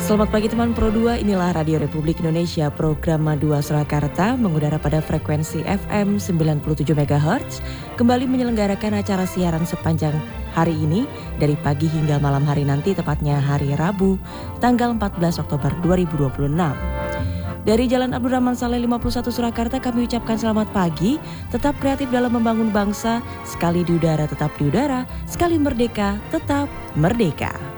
Selamat pagi teman Pro 2, inilah Radio Republik Indonesia, program Madua Surakarta mengudara pada frekuensi FM 97 MHz, kembali menyelenggarakan acara siaran sepanjang hari ini dari pagi hingga malam hari nanti, tepatnya hari Rabu, tanggal 14 Oktober 2026. Dari Jalan Abdurrahman Saleh 51 Surakarta kami ucapkan selamat pagi, tetap kreatif dalam membangun bangsa, sekali di udara tetap di udara, sekali merdeka tetap merdeka.